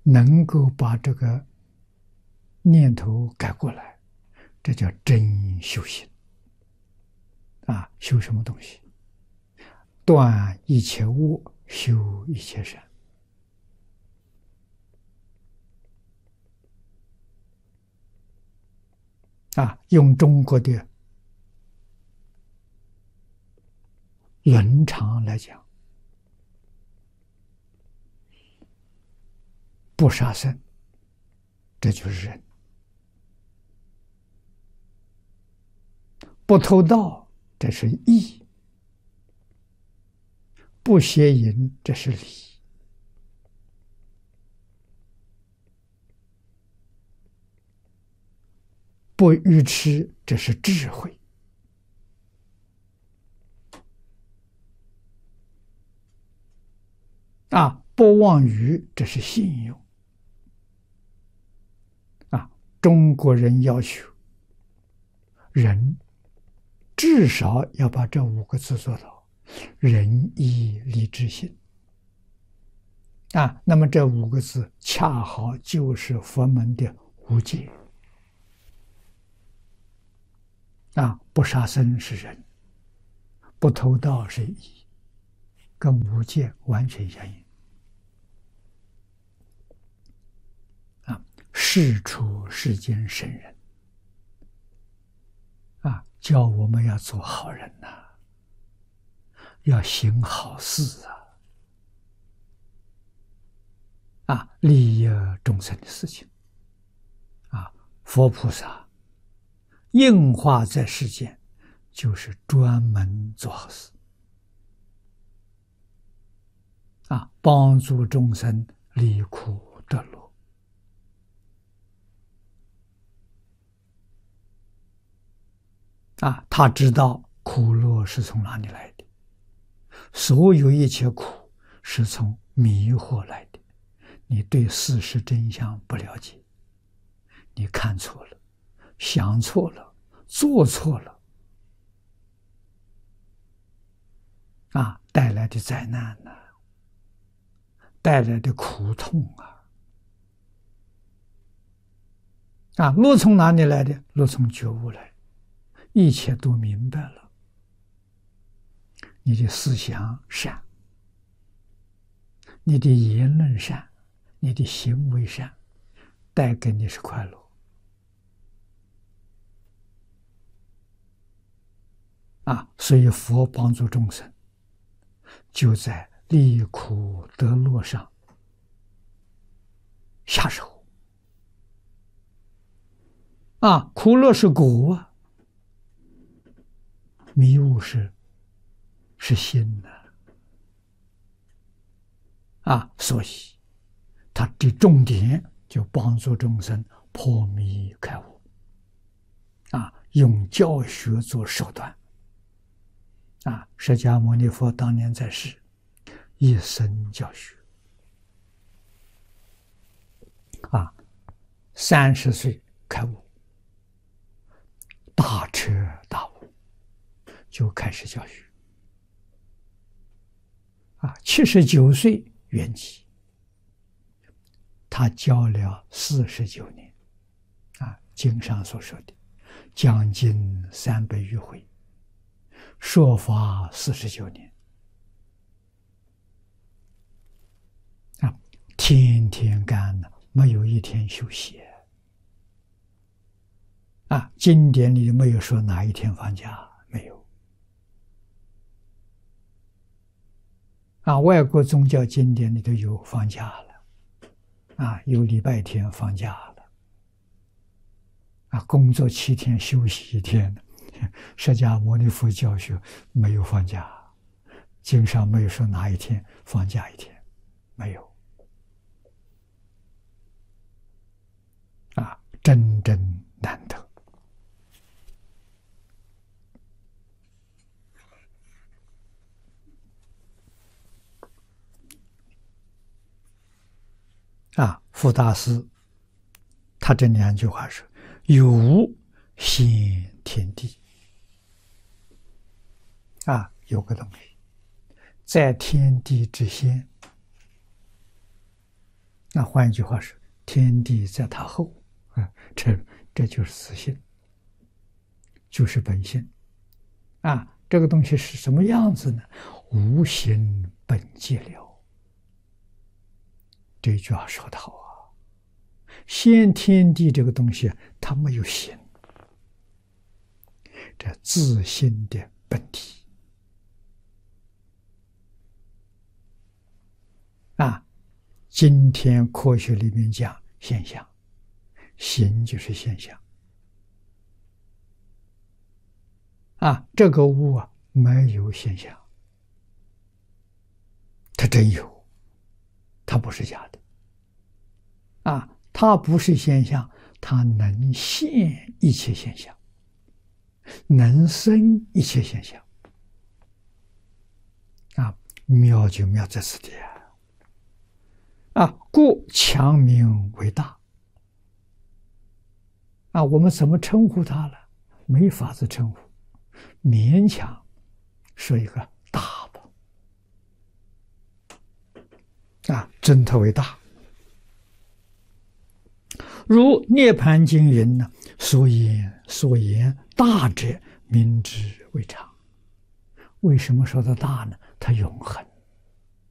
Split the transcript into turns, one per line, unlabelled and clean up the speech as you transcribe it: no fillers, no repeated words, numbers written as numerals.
能够把这个念头改过来，这叫真修行啊！修什么东西？断一切恶，修一切善啊！用中国的伦常来讲，不杀生，这就是仁；不偷盗，这是义；不邪淫，这是礼；不愚痴，这是智慧。啊，不妄语，这是信用。啊，中国人要求人至少要把这5个字做到：仁义礼智信。啊，那么这5个字恰好就是佛门的无戒。啊，不杀生是仁，不偷盗是义，跟无戒完全相应。世出世间圣人啊，教我们要做好人呐，要行好事啊，利益众生的事情啊。佛菩萨应化在世间，就是专门做好事啊，帮助众生离苦得乐。啊，他知道苦乐是从哪里来的，所有一切苦是从迷惑来的。你对事实真相不了解，你看错了，想错了，做错了，啊，带来的灾难呢，带来的苦痛啊，乐从哪里来的？乐从觉悟来。一切都明白了，你的思想善，你的言论善，你的行为善，带给你是快乐啊！所以佛帮助众生，就在离苦得乐上下手啊！苦乐是果啊，迷雾是心的啊，所以他的重点就帮助众生破迷开悟啊，用教学做手段啊。释迦牟尼佛当年在世，一生教学啊，30岁开悟，大彻大悟，就开始教学啊。79岁圆寂，他教了49年啊，经上所说的将近300余回，说法49年啊，天天干的，没有一天休息啊。经典里没有说哪一天放假，没有啊。外国宗教经典里头有放假了啊，有礼拜天放假了啊，工作7天休息1天。释迦牟尼佛教学没有放假，经上没有说哪一天放假1天，没有啊，真正难得啊。傅大师他这2句话是：有无先天地啊，有个东西在天地之先那换一句话是，天地在他后啊，这就是自性，就是本性啊。这个东西是什么样子呢？无形本寂了。这句话说得好啊！先天地这个东西，它没有形，这自性的本体啊。今天科学里面讲现象，形就是现象啊。这个物啊，没有现象，它真有，它不是假的啊。它不是现象，它能现一切现象，能生一切现象啊。妙就妙在此地啊！故强名为大啊！我们怎么称呼它了？没法子称呼，勉强说一个大吧啊！称它为大。如《涅盘经》云呢：“所言大者，名之为常。”为什么说它大呢？它永恒